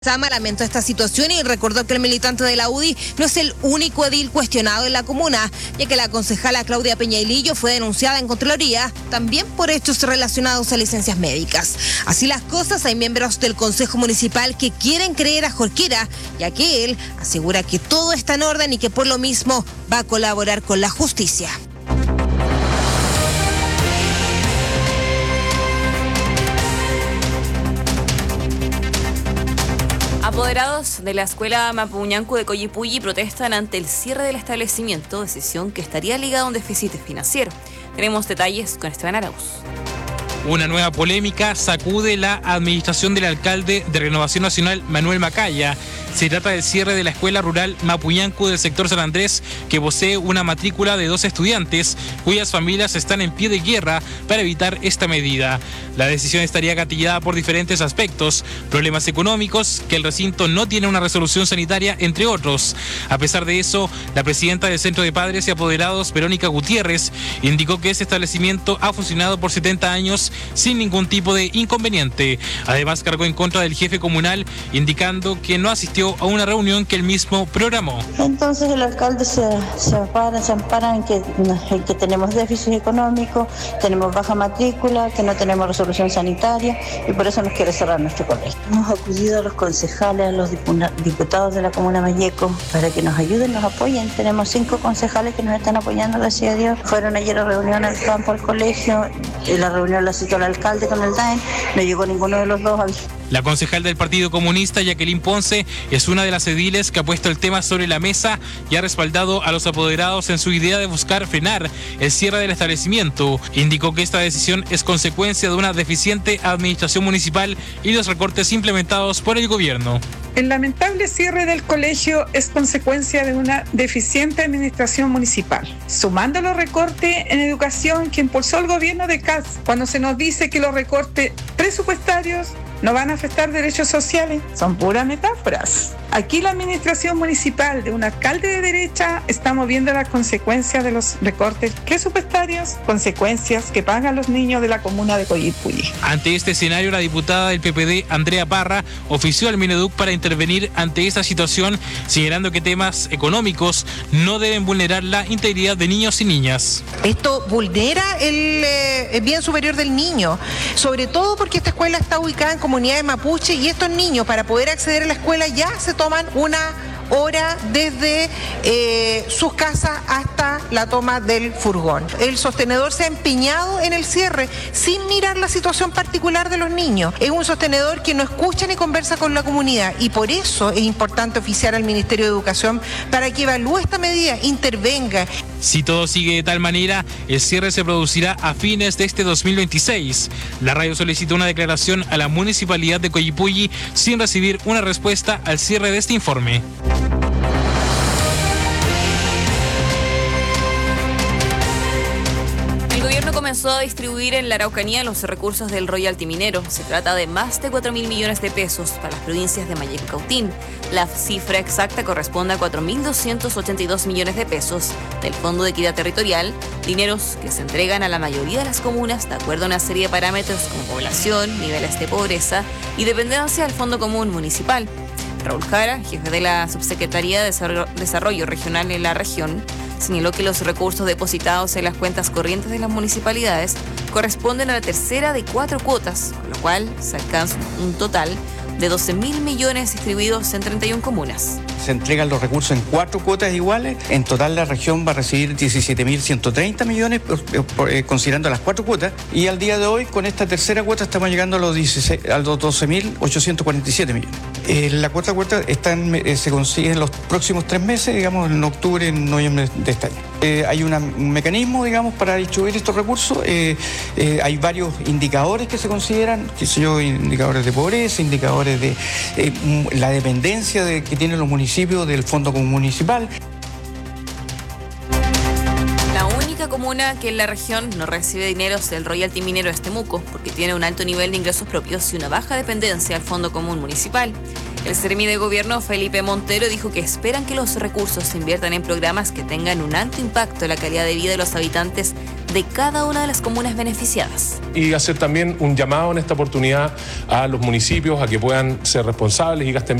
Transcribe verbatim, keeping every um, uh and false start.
Sama lamentó esta situación y recordó que el militante de la U D I no es el único edil cuestionado en la comuna, ya que la concejala Claudia Peñailillo fue denunciada en Contraloría también por hechos relacionados a licencias médicas. Así las cosas, hay miembros del Consejo Municipal que quieren creer a Jorquera, ya que él asegura que todo está en orden y que por lo mismo va a colaborar con la justicia. Apoderados de la escuela Mapuñancu de Coyipulli protestan ante el cierre del establecimiento, decisión que estaría ligada a un déficit financiero. Tenemos detalles con Esteban Arauz. Una nueva polémica sacude la administración del alcalde de Renovación Nacional, Manuel Macaya. Se trata del cierre de la escuela rural Mapuñancu del sector San Andrés, que posee una matrícula de dos estudiantes, cuyas familias están en pie de guerra para evitar esta medida. La decisión estaría gatillada por diferentes aspectos, problemas económicos, que el recinto no tiene una resolución sanitaria, entre otros. A pesar de eso, la presidenta del Centro de Padres y Apoderados, Verónica Gutiérrez, indicó que ese establecimiento ha funcionado por setenta años sin ningún tipo de inconveniente. Además, cargó en contra del jefe comunal, indicando que no asistió a una reunión que él mismo programó. Entonces el alcalde se, se ampara, se ampara en que, en que tenemos déficit económico, tenemos baja matrícula, que no tenemos resolución sanitaria y por eso nos quiere cerrar nuestro colegio. Hemos acudido a los concejales, a los diputados de la comuna Malleco para que nos ayuden, nos apoyen. Tenemos cinco concejales que nos están apoyando, gracias a Dios. Fueron ayer a reunión al campo al colegio, y la reunión la citó el alcalde con el D A E N, no llegó ninguno de los dos. La concejal del Partido Comunista, Jacqueline Ponce, es una de las ediles que ha puesto el tema sobre la mesa y ha respaldado a los apoderados en su idea de buscar frenar el cierre del establecimiento. Indicó que esta decisión es consecuencia de una deficiente administración municipal y los recortes implementados por el gobierno. El lamentable cierre del colegio es consecuencia de una deficiente administración municipal, sumando los recortes en educación que impulsó el gobierno de Katz, cuando se nos dice que los recortes presupuestarios no van a afectar derechos sociales, son puras metáforas. Aquí la administración municipal de un alcalde de derecha estamos viendo las consecuencias de los recortes presupuestarios, consecuencias que pagan los niños de la comuna de Coyipulli. Ante este escenario, la diputada del P P D, Andrea Parra, ofició al Mineduc para intervenir ante esta situación, señalando que temas económicos no deben vulnerar la integridad de niños y niñas. Esto vulnera el, eh, el bien superior del niño, sobre todo porque esta escuela está ubicada en comunidades mapuche y estos niños, para poder acceder a la escuela, ya se toman una hora desde eh, sus casas hasta la toma del furgón. El sostenedor se ha empeñado en el cierre sin mirar la situación particular de los niños. Es un sostenedor que no escucha ni conversa con la comunidad y por eso es importante oficiar al Ministerio de Educación para que evalúe esta medida, intervenga. Si todo sigue de tal manera, el cierre se producirá a fines de este dos mil veintiséis. La radio solicitó una declaración a la Municipalidad de Coyipulli sin recibir una respuesta al cierre de este informe. Comenzó a distribuir en la Araucanía los recursos del royalty minero. Se trata de más de cuatro mil millones de pesos para las provincias de Malleco y Cautín. La cifra exacta corresponde a cuatro mil doscientos ochenta y dos millones de pesos del Fondo de Equidad Territorial, dineros que se entregan a la mayoría de las comunas de acuerdo a una serie de parámetros como población, niveles de pobreza y dependencia del Fondo Común Municipal. Raúl Jara, jefe de la Subsecretaría de Desarrollo Regional en la región, señaló que los recursos depositados en las cuentas corrientes de las municipalidades corresponden a la tercera de cuatro cuotas, con lo cual se alcanza un total de doce mil millones distribuidos en treinta y una comunas. Se entregan los recursos en cuatro cuotas iguales. En total la región va a recibir diecisiete mil ciento treinta millones, eh, considerando las cuatro cuotas. Y al día de hoy, con esta tercera cuota, estamos llegando a los, dieciséis, a los doce mil ochocientos cuarenta y siete millones. Eh, la cuarta cuota está en, eh, se consigue en los próximos tres meses, digamos, en octubre, en noviembre de este año. Eh, hay una, un mecanismo, digamos, para distribuir estos recursos. Eh, eh, hay varios indicadores que se consideran, qué sé yo, indicadores de pobreza, indicadores de eh, la dependencia de, que tienen los municipios del Fondo Común Municipal. La única comuna que en la región no recibe dineros del royalty minero es Temuco, porque tiene un alto nivel de ingresos propios y una baja dependencia al Fondo Común Municipal. El Seremi de Gobierno, Felipe Montero, dijo que esperan que los recursos se inviertan en programas que tengan un alto impacto en la calidad de vida de los habitantes de cada una de las comunas beneficiadas. Y hacer también un llamado en esta oportunidad a los municipios a que puedan ser responsables y gasten